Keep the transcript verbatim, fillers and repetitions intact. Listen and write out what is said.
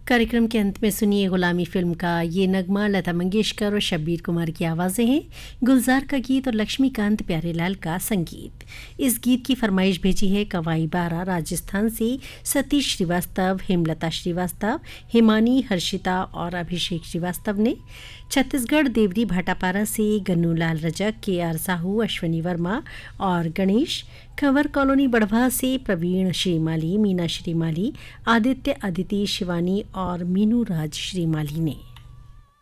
कार्यक्रम के अंत में सुनिए गुलामी फिल्म का ये नगमा। लता मंगेशकर और शब्बीर कुमार की आवाज़ें हैं, गुलजार का गीत और लक्ष्मीकांत प्यारेलाल का संगीत। इस गीत की फरमाइश भेजी है कवाई बारा राजस्थान से सतीश श्रीवास्तव, हेमलता श्रीवास्तव, हिमानी, हर्षिता और अभिषेक श्रीवास्तव ने। छत्तीसगढ़ देवरी भाटापारा से गन्नूलाल रजक, के आर साहू, अश्वनी वर्मा और गणेश। खबर कॉलोनी बढ़वा से प्रवीण श्रीमाली, मीना श्रीमाली, आदित्य, अदिति, शिवानी और मीनू राज श्रीमाली ने।